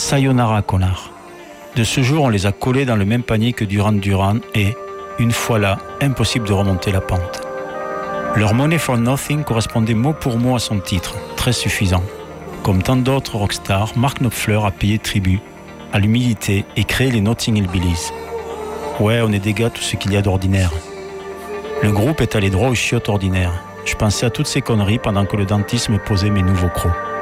Sayonara, connard. De ce jour, on les a collés dans le même panier que Duran Duran et, une fois là, impossible de remonter la pente. Leur Money for Nothing correspondait mot pour mot à son titre, très suffisant. Comme tant d'autres rockstars, Mark Knopfler a payé tribut à l'humilité et créé les Notting Hill Billies. Ouais, on est des gars, tout ce qu'il y a d'ordinaire. Le groupe est allé droit aux chiottes ordinaires. Je pensais à toutes ces conneries pendant que le dentiste me posait mes nouveaux crocs.